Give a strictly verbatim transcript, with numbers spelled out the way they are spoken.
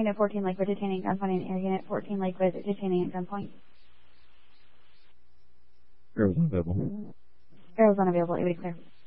Unit fourteen, Lakewood, detaining at gunpoint, and Air Unit fourteen, Lakewood, detaining at gunpoint. Air was unavailable. Air was unavailable, eight would clear.